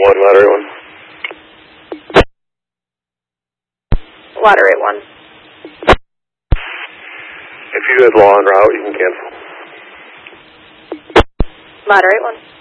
ladder 81. Ladder 81. If you had law en route, you can cancel. Ladder 81.